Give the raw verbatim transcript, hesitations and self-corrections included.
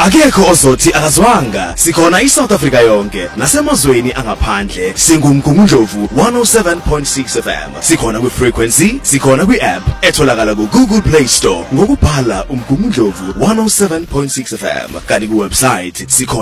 Akekho ozothi akazwanga. Sikhona iSouth Africa yonke nasemazweni angaphandle. Singumgungundlovu one oh seven point six F M. Sikhona ku frequency, sikhona ku app etholakala ku Google Play Store ngokubhala umgungundlovu one oh seven point six F M. Kanti ku website sikhona